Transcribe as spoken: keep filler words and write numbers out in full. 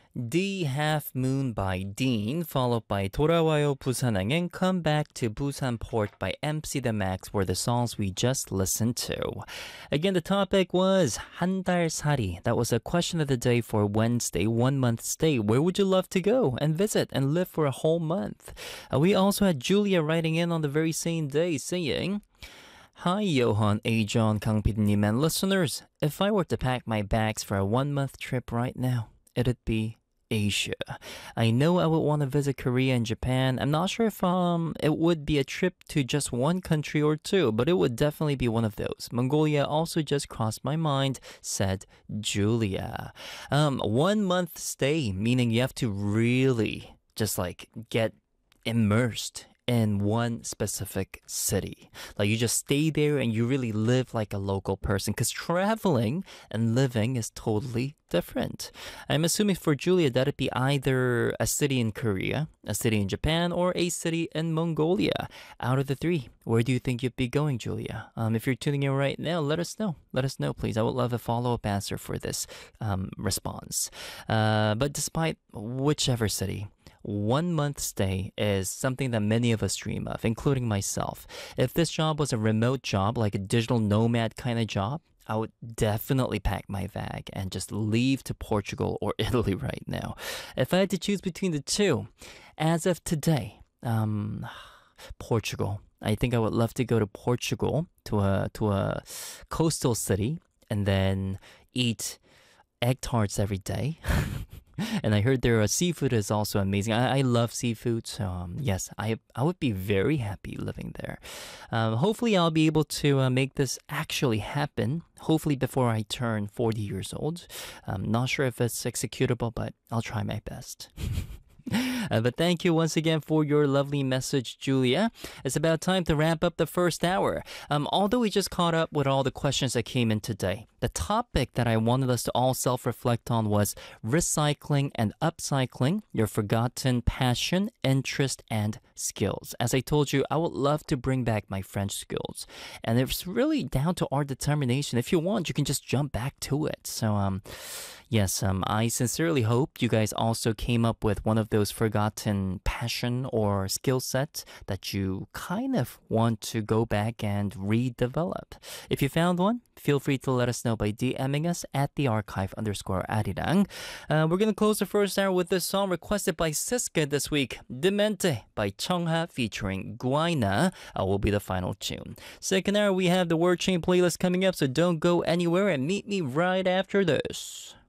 D Half Moon by Dean, followed by 돌아와요 부산행 and Come Back to Busan Port by M C The Max were the songs we just listened to. Again, the topic was 한 달 살이. That was a question of the day for Wednesday, one month stay. Where would you love to go and visit and live for a whole month? Uh, we also had Julia writing in on the very same day saying, Hi, Johan, A. John, Kang Pidnim, and listeners. If I were to pack my bags for a one-month trip right now, it'd be Asia. I know I would want to visit Korea and Japan. I'm not sure if um it would be a trip to just one country or two, but it would definitely be one of those. Mongolia also just crossed my mind, said Julia. Um, one month stay, meaning you have to really just like get immersed in one specific city. Like you just stay there and you really live like a local person because traveling and living is totally different. I'm assuming for Julia that'd be either a city in Korea, a city in Japan, or a city in Mongolia. Out of the three, where do you think you'd be going, Julia? Um, if you're tuning in right now, let us know. Let us know, please. I would love a follow-up answer for this um, response. Uh, but despite whichever city, one month stay is something that many of us dream of, including myself. If this job was a remote job, like a digital nomad kind of job, I would definitely pack my bag and just leave to Portugal or Italy right now. If I had to choose between the two, as of today, um, Portugal. I think I would love to go to Portugal, to a to a coastal city, and then eat egg tarts every day. And I heard their uh, seafood is also amazing. I, I love seafood, so um, yes, I I would be very happy living there. Um, hopefully, I'll be able to uh, make this actually happen. Hopefully, before I turn forty years old. I'm not sure if it's executable, but I'll try my best. Uh, but thank you once again for your lovely message, Julia. It's about time to wrap up the first hour. Um, although we just caught up with all the questions that came in today, the topic that I wanted us to all self-reflect on was recycling and upcycling your forgotten passion, interest, and skills. As I told you, I would love to bring back my French skills. And it's really down to our determination. If you want, you can just jump back to it. So, um... Yes, um, I sincerely hope you guys also came up with one of those forgotten passion or skill sets that you kind of want to go back and redevelop. If you found one, feel free to let us know by DMing us at the archive underscore arirang. Uh, we're going to close the first hour with this song requested by Siska this week. Demente by Chungha featuring Guaina uh, will be the final tune. Second hour, we have the Word Chain playlist coming up, so don't go anywhere and meet me right after this.